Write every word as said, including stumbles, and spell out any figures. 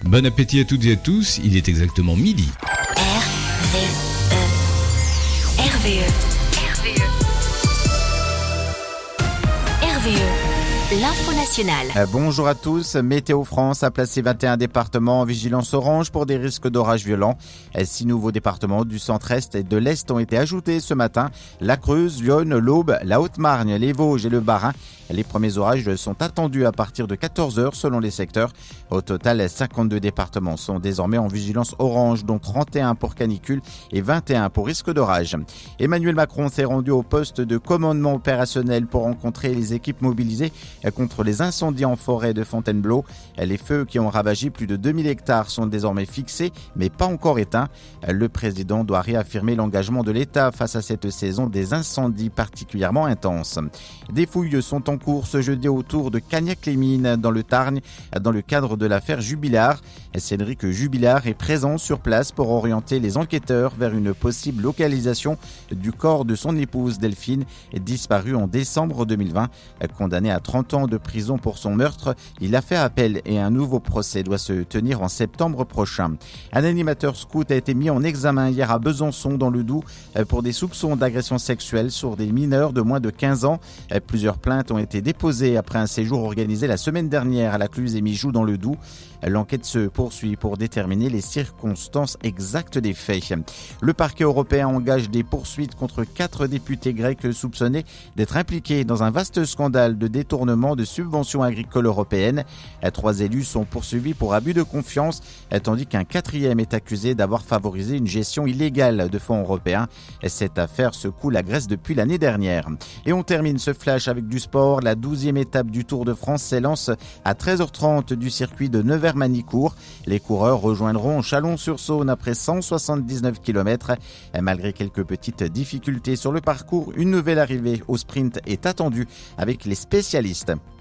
Bon appétit à toutes et à tous, il est exactement midi. R V E. R V E. R V E. R V E. L'info nationale. Euh, bonjour à tous. Météo France a placé vingt et un départements en vigilance orange pour des risques d'orages violents. Euh, Six nouveaux départements du centre-est et de l'est ont été ajoutés ce matin. La Creuse, l'Yonne, l'Aube, la Haute-Marne, les Vosges et le Bas-Rhin. Les premiers orages sont attendus à partir de quatorze heures selon les secteurs. Au total, cinquante-deux départements sont désormais en vigilance orange, dont trente et un pour canicule et vingt et un pour risque d'orage. Emmanuel Macron s'est rendu au poste de commandement opérationnel pour rencontrer les équipes mobilisées contre les incendies en forêt de Fontainebleau. Les feux qui ont ravagé plus de deux mille hectares sont désormais fixés, mais pas encore éteints. Le président doit réaffirmer l'engagement de l'État face à cette saison des incendies particulièrement intenses. Des fouilles sont en cours ce jeudi autour de Cagnac-les-Mines dans le Tarn, dans le cadre de l'affaire Jubilard. Cédric Jubilard est présent sur place pour orienter les enquêteurs vers une possible localisation du corps de son épouse Delphine, disparue en décembre deux mille vingt. Condamné à trente ans de prison pour son meurtre, il a fait appel et un nouveau procès doit se tenir en septembre prochain. Un animateur scout a été mis en examen hier à Besançon dans le Doubs pour des soupçons d'agression sexuelle sur des mineurs de moins de quinze ans. Plusieurs plaintes ont été déposées après un séjour organisé la semaine dernière à la Cluse et Mijoux dans le Doubs. L'enquête se poursuit pour déterminer les circonstances exactes des faits. Le parquet européen engage des poursuites contre quatre députés grecs soupçonnés d'être impliqués dans un vaste scandale de détournement de subventions agricoles européennes. Trois élus sont poursuivis pour abus de confiance, tandis qu'un quatrième est accusé d'avoir favorisé une gestion illégale de fonds européens. Cette affaire secoue la Grèce depuis l'année dernière. Et on termine ce flash avec du sport. La douzième étape du Tour de France s'élance à treize heures trente du circuit de Nevers-Manicourt. Les coureurs rejoindront Chalon-sur-Saône après cent soixante-dix-neuf kilomètres. Malgré quelques petites difficultés sur le parcours, une nouvelle arrivée au sprint est attendue avec les spécialistes.